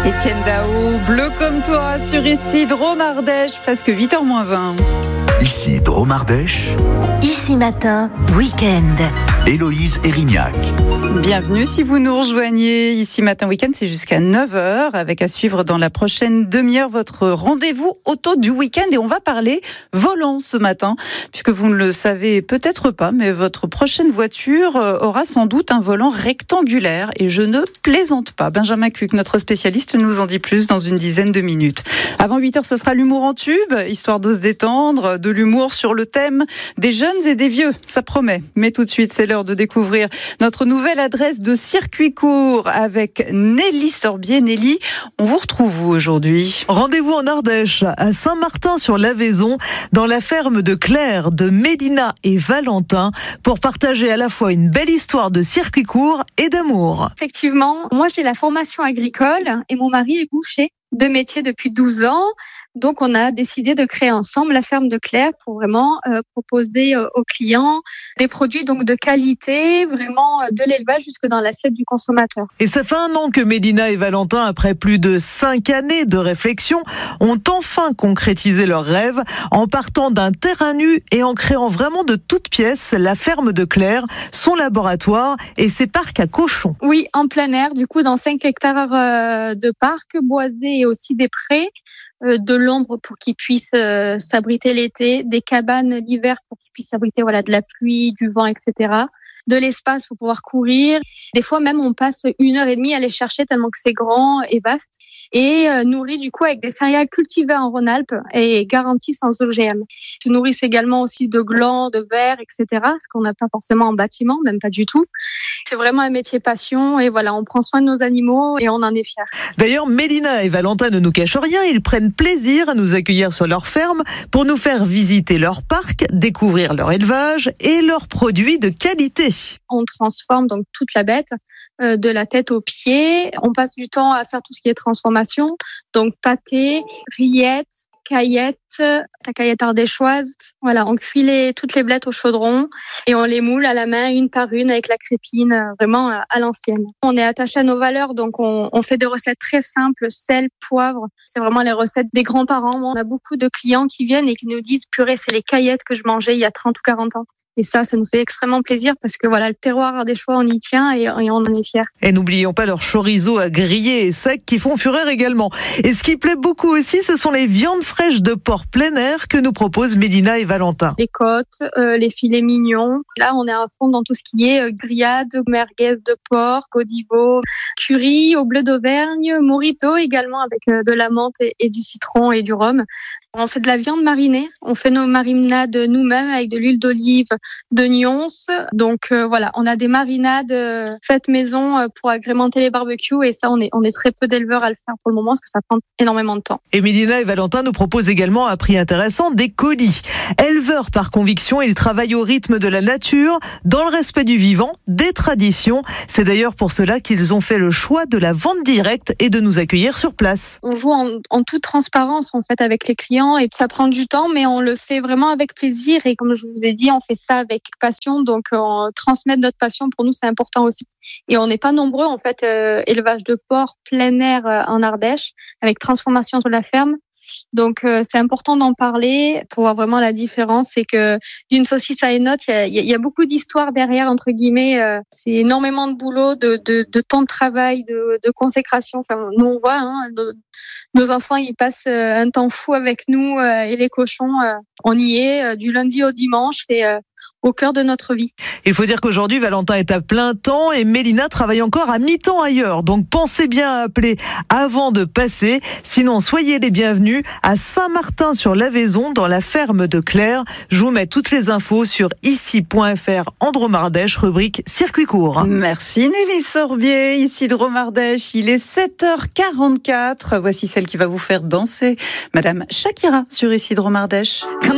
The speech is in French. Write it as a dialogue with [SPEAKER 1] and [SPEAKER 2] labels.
[SPEAKER 1] Étienne Dao, bleu comme toi, sur ici Drôme-Ardèche, presque 8h-20.
[SPEAKER 2] Ici Drôme-Ardèche.
[SPEAKER 3] Ici Matin, week-end.
[SPEAKER 2] Héloïse Erignac.
[SPEAKER 1] Bienvenue si vous nous rejoignez. Ici Matin Week-end, c'est jusqu'à 9h, avec à suivre dans la prochaine demi-heure votre rendez-vous auto du week-end. Et on va parler volant ce matin, puisque vous ne le savez peut-être pas, mais votre prochaine voiture aura sans doute un volant rectangulaire. Et je ne plaisante pas. Benjamin Cuc, notre spécialiste, nous en dit plus dans une dizaine de minutes. Avant 8h, ce sera l'humour en tube, histoire de se détendre, de l'humour sur le thème des jeunes et des vieux. Ça promet. Mais tout de suite, c'est l'heure de découvrir notre nouvelle adresse de circuit court avec Nelly Sorbier. Nelly, on vous retrouve où aujourd'hui ?
[SPEAKER 4] Rendez-vous en Ardèche, à Saint-Martin-sur-l'Avaison, dans la ferme de Claire de Mélina et Valentin, pour partager à la fois une belle histoire de circuit court et d'amour.
[SPEAKER 5] Effectivement, moi j'ai la formation agricole et mon mari est boucher, deux métiers depuis 12 ans. Donc on a décidé de créer ensemble la ferme de Claire pour vraiment proposer aux clients des produits donc de qualité, vraiment de l'élevage jusque dans l'assiette du consommateur.
[SPEAKER 4] Et ça fait 1 an que Mélina et Valentin, après plus de 5 années de réflexion, ont enfin concrétisé leur rêve en partant d'un terrain nu et en créant vraiment de toutes pièces la ferme de Claire, son laboratoire et ses parcs à cochons.
[SPEAKER 5] Oui, en plein air, du coup dans 5 hectares de parcs boisés et aussi des prés. De l'ombre pour qu'ils puissent s'abriter l'été, des cabanes l'hiver pour qu'ils puissent s'abriter de la pluie, du vent, etc. De l'espace pour pouvoir courir. Des fois même on passe 1h30 à les chercher tellement que c'est grand et vaste et nourri du coup avec des céréales cultivées en Rhône-Alpes et garanties sans OGM. Ils se nourrissent également aussi de glands, de vers, etc. Ce qu'on n'a pas forcément en bâtiment, même pas du tout. C'est vraiment un métier passion et on prend soin de nos animaux et on en est fiers.
[SPEAKER 4] D'ailleurs, Mélina et Valentin ne nous cachent rien, ils prennent plaisir à nous accueillir sur leur ferme pour nous faire visiter leur parc, découvrir leur élevage et leurs produits de qualité.
[SPEAKER 5] On transforme donc toute la bête, de la tête aux pieds. On passe du temps à faire tout ce qui est transformation, donc pâté, rillettes, caillettes, la caillette ardéchoise. On cuit toutes les blettes au chaudron et on les moule à la main une par une avec la crépine, vraiment à l'ancienne. On est attaché à nos valeurs, donc on fait des recettes très simples, sel, poivre. C'est vraiment les recettes des grands-parents. On a beaucoup de clients qui viennent et qui nous disent « Purée, c'est les caillettes que je mangeais il y a 30 ou 40 ans ». Et ça nous fait extrêmement plaisir parce que le terroir ardéchois, on y tient et on en est fiers.
[SPEAKER 4] Et n'oublions pas leurs chorizo à griller et secs qui font fureur également. Et ce qui plaît beaucoup aussi, ce sont les viandes fraîches de porc plein air que nous proposent Mélina et Valentin.
[SPEAKER 5] Les côtes, les filets mignons. Là, on est à fond dans tout ce qui est grillade, merguez de porc, godivo, curry au bleu d'Auvergne, morito également avec de la menthe et du citron et du rhum. On fait de la viande marinée. On fait nos marinades nous-mêmes avec de l'huile d'olive, d'oignons. Donc on a des marinades faites maison pour agrémenter les barbecues et ça on est très peu d'éleveurs à le faire pour le moment parce que ça prend énormément de temps.
[SPEAKER 4] Et Mélina et Valentin nous proposent également à prix intéressant des colis. Éleveurs par conviction, ils travaillent au rythme de la nature, dans le respect du vivant, des traditions. C'est d'ailleurs pour cela qu'ils ont fait le choix de la vente directe et de nous accueillir sur place.
[SPEAKER 5] On joue en toute transparence en fait avec les clients et ça prend du temps mais on le fait vraiment avec plaisir et comme je vous ai dit on fait ça avec passion, donc transmettre notre passion pour nous c'est important aussi. Et on n'est pas nombreux en fait, élevage de porc plein air en Ardèche avec transformation sur la ferme. Donc c'est important d'en parler pour voir vraiment la différence. C'est que d'une saucisse à une autre, il y a beaucoup d'histoires derrière entre guillemets. C'est énormément de boulot, de temps de travail, de consécration. Enfin, nous on voit nos enfants ils passent un temps fou avec nous et les cochons, on y est du lundi au dimanche. C'est au cœur de notre vie.
[SPEAKER 4] Il faut dire qu'aujourd'hui, Valentin est à plein temps et Mélina travaille encore à mi-temps ailleurs. Donc pensez bien à appeler avant de passer. Sinon, soyez les bienvenus à Saint-Martin-sur-l'Avaison, dans la ferme de Claire. Je vous mets toutes les infos sur ici.fr en Drôme-Ardèche, rubrique circuit court.
[SPEAKER 1] Merci Nelly Sorbier, ici Drôme-Ardèche. Il est 7h44. Voici celle qui va vous faire danser, Madame Shakira, sur ici Drôme-Ardèche.